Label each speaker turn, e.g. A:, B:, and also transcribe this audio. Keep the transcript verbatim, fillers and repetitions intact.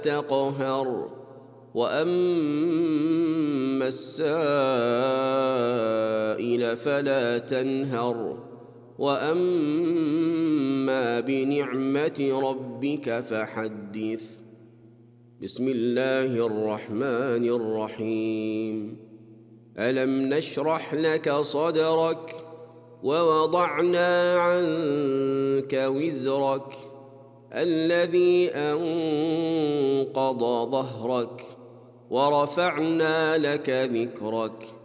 A: تقهر وأما السائل فلا تنهر وأما بنعمة ربك فحدث. بسم الله الرحمن الرحيم. ألم نشرح لك صدرك ووضعنا عنك وزرك الذي أنقض ظهرك ورفعنا لك ذكرك